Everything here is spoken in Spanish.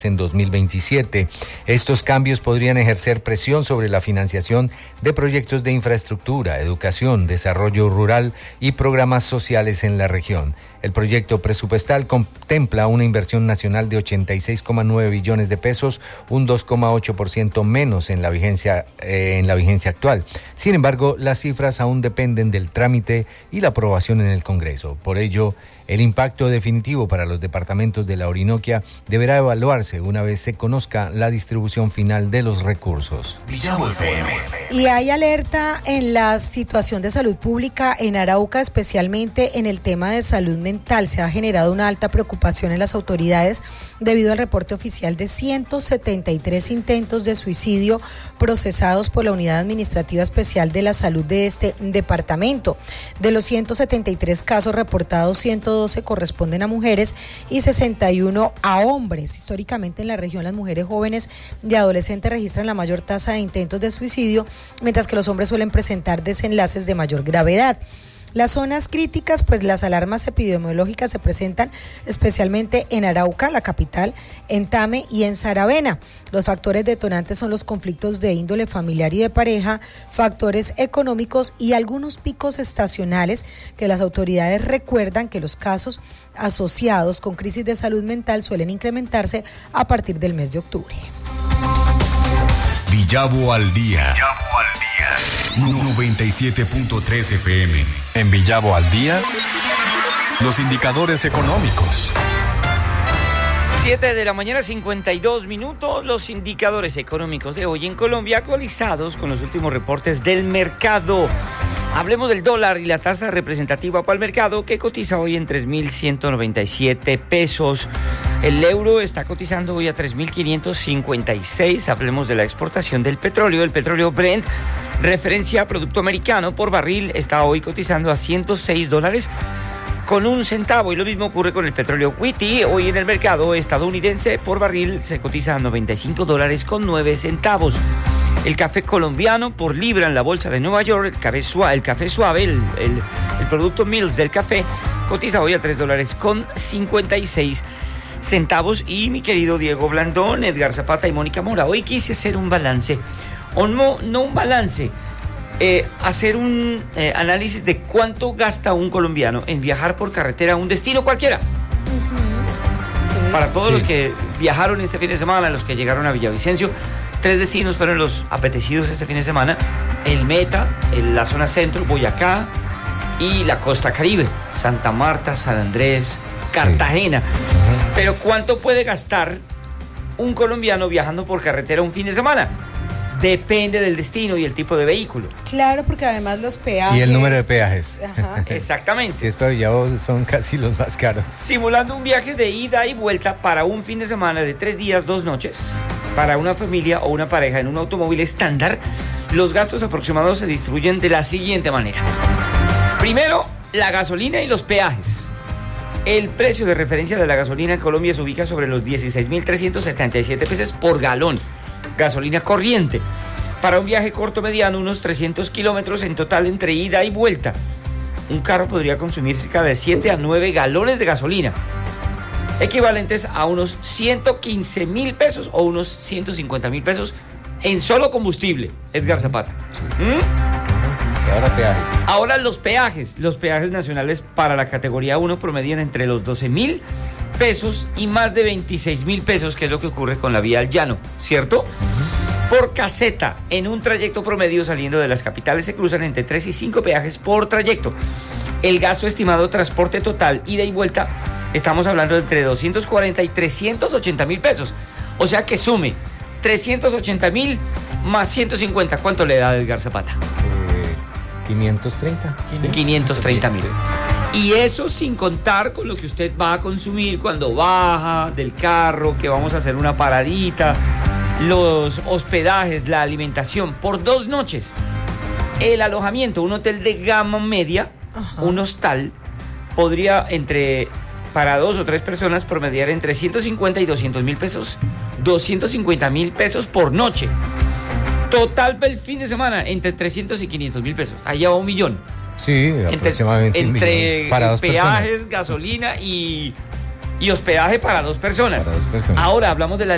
en 2027. Estos cambios podrían ejercer presión sobre la financiación de proyectos de infraestructura, educación, desarrollo rural y programas sociales en la región. El proyecto presupuestal contempla una inversión nacional de 86,9 billones de pesos, un 2,8% menos en la vigencia actual. Sin embargo, las cifras aún dependen del trámite y la aprobación en el Congreso. Por ello, el impacto definitivo para los departamentos de la Orinoquia deberá evaluarse una vez se conozca la distribución final de los recursos. Y hay alerta en la situación de salud pública en Arauca, especialmente en el tema de salud mental. Se ha generado una alta preocupación en las autoridades debido al reporte oficial de 173 intentos de suicidio procesados por la Unidad Administrativa Especial de la Salud de este departamento. De los 173 casos reportados, 112 corresponden a mujeres y 61 a hombres. Históricamente en la región las mujeres jóvenes y adolescentes registran la mayor tasa de intentos de suicidio, mientras que los hombres suelen presentar desenlaces de mayor gravedad. Las zonas críticas, pues las alarmas epidemiológicas se presentan especialmente en Arauca, la capital, en Tame y en Saravena. Los factores detonantes son los conflictos de índole familiar y de pareja, factores económicos y algunos picos estacionales que las autoridades recuerdan que los casos asociados con crisis de salud mental suelen incrementarse a partir del mes de octubre. Villavo al día. 97.3 FM. En Villavo al día, los indicadores económicos. 7 de la mañana, 52 minutos. Los indicadores económicos de hoy en Colombia actualizados con los últimos reportes del mercado. Hablemos del dólar y la tasa representativa para el mercado que cotiza hoy en 3.197 pesos. El euro está cotizando hoy a 3.556. Hablemos de la exportación del petróleo. El petróleo Brent, referencia a producto americano por barril, está hoy cotizando a $106 con un centavo. Y lo mismo ocurre con el petróleo Wheaty. Hoy en el mercado estadounidense por barril se cotiza a $95 con 9 centavos. El café colombiano por libra en la bolsa de Nueva York, el café suave, el producto Mills del café, cotiza hoy a $3 con 56 centavos. Y mi querido Diego Blandón, Edgar Zapata y Mónica Mora, hoy quise hacer un balance, o no un balance, hacer un análisis de cuánto gasta un colombiano en viajar por carretera a un destino cualquiera. Sí. Para todos los que viajaron este fin de semana, los que llegaron a Villavicencio, 3 destinos fueron los apetecidos este fin de semana: el Meta, la zona centro, Boyacá y la costa Caribe, Santa Marta, San Andrés, Cartagena. Sí. Pero ¿cuánto puede gastar un colombiano viajando por carretera un fin de semana? Depende del destino y el tipo de vehículo. Claro, porque además los peajes... Y el número de peajes. Ajá. Exactamente. Si es para Villavo, son casi los más caros. Simulando un viaje de ida y vuelta para un fin de semana de 3 días, 2 noches, para una familia o una pareja en un automóvil estándar, los gastos aproximados se distribuyen de la siguiente manera. Primero, la gasolina y los peajes. El precio de referencia de la gasolina en Colombia se ubica sobre los 16.377 pesos por galón. Gasolina corriente. Para un viaje corto mediano, unos 300 kilómetros en total entre ida y vuelta. Un carro podría consumir cerca de 7 a 9 galones de gasolina, equivalentes a unos 115.000 pesos o unos 150.000 pesos en solo combustible, Edgar Zapata. Y ahora peajes. Ahora los peajes nacionales para la categoría 1 promedian entre los 12.000 pesos y más de 26.000 pesos, que es lo que ocurre con la vía al llano, ¿cierto? Por caseta, en un trayecto promedio saliendo de las capitales se cruzan entre 3 y 5 peajes por trayecto. El gasto estimado de transporte total, ida y vuelta, estamos hablando de entre 240 y 380.000 pesos. O sea que sume 380.000 más 150. ¿Cuánto le da Edgar Zapata? 530. 530.000. Y eso sin contar con lo que usted va a consumir cuando baja del carro, que vamos a hacer una paradita, los hospedajes, la alimentación por 2 noches, el alojamiento, un hotel de gama media, un hostal, podría para 2 o 3 personas promediar entre 150 y 200.000 pesos, 250.000 pesos por noche. Total el fin de semana entre 300 y 500.000 pesos. Allá va 1 millón. Sí, aproximadamente entre para 2 peajes, personas. gasolina y hospedaje para 2 personas. Para 2 personas. Ahora hablamos de la